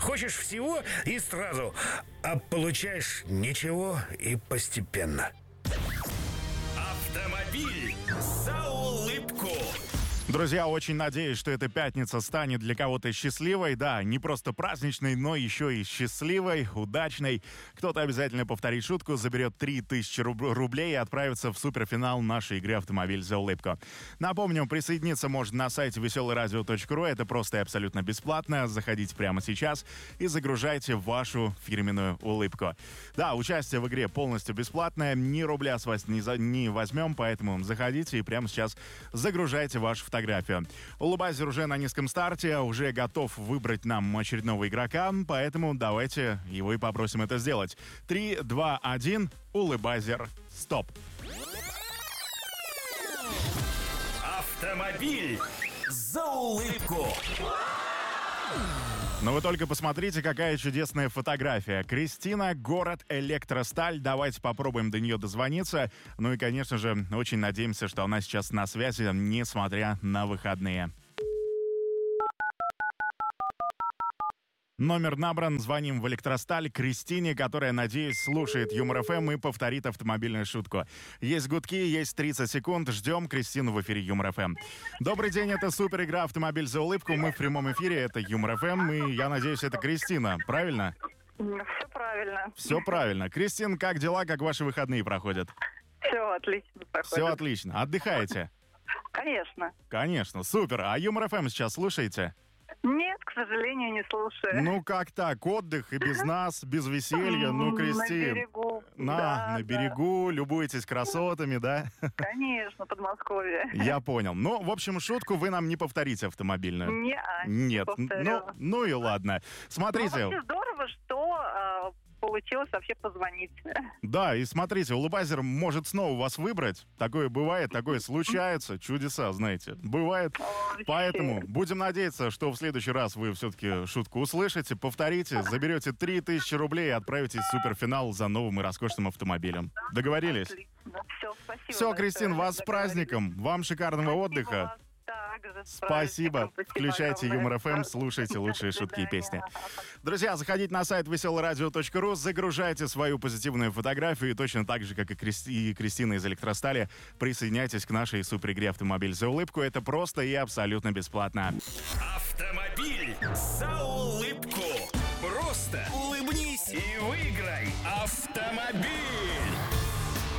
хочешь всего и сразу, а получаешь ничего и постепенно. Автомобиль за улыбку. Друзья, очень надеюсь, что эта пятница станет для кого-то счастливой. Да, не просто праздничной, но еще и счастливой, удачной. Кто-то обязательно повторит шутку, заберет 3000 рублей и отправится в суперфинал нашей игры «Автомобиль за улыбку». Напомню, присоединиться можно на сайте веселорадио.ру. Это просто и абсолютно бесплатно. Заходите прямо сейчас и загружайте вашу фирменную улыбку. Да, участие в игре полностью бесплатное. Ни рубля с вас не возьмем, поэтому заходите и прямо сейчас загружайте вашу фотографию. Улыбайзер уже на низком старте, уже готов выбрать нам очередного игрока, поэтому давайте его и попросим это сделать. 3, 2, 1, улыбайзер, стоп. Автомобиль за улыбку. Но вы только посмотрите, какая чудесная фотография. Кристина, город Электросталь. Давайте попробуем до нее дозвониться. Ну и, конечно же, очень надеемся, что она сейчас на связи, несмотря на выходные. Номер набран, звоним в Электросталь Кристине, которая, надеюсь, слушает Юмор ФМ и повторит автомобильную шутку. Есть гудки, есть 30 секунд, ждем Кристину в эфире Юмор ФМ. Добрый день, это супер игра «Автомобиль за улыбку», мы в прямом эфире, это Юмор ФМ, и я надеюсь, это Кристина, правильно? Все правильно. Все правильно. Кристин, как дела, как ваши выходные проходят? Все отлично проходит. Все отлично. Отдыхаете? Конечно. Конечно, супер. А Юмор ФМ сейчас слушаете? Нет, к сожалению, не слушаю. Ну как так? Отдых и без нас, без веселья. Ну, Кристин. На берегу. На берегу, любуетесь красотами, да? Конечно, Подмосковье. Я понял. Ну, в общем, шутку вы нам не повторите автомобильную. Нет. Ну и ладно. Смотрите. Ну, вообще здорово, что получилось вообще позвонить. Да, и смотрите, улыбайзер может снова вас выбрать. Такое бывает, такое случается. Чудеса, знаете, бывает. Поэтому будем надеяться, что в следующий раз вы все-таки шутку услышите, повторите, заберете 3000 рублей и отправитесь в суперфинал за новым и роскошным автомобилем. Договорились? Все, спасибо. Все, Кристин, вас с праздником. Вам шикарного отдыха. Спасибо. Включайте Юмор ФМ, слушайте лучшие шутки и песни. Друзья, заходите на сайт веселорадио.ру, загружайте свою позитивную фотографию и точно так же, как и Кристина из Электростали, присоединяйтесь к нашей суперигре «Автомобиль за улыбку». Это просто и абсолютно бесплатно. Автомобиль за улыбку. Просто улыбнись и выиграй автомобиль.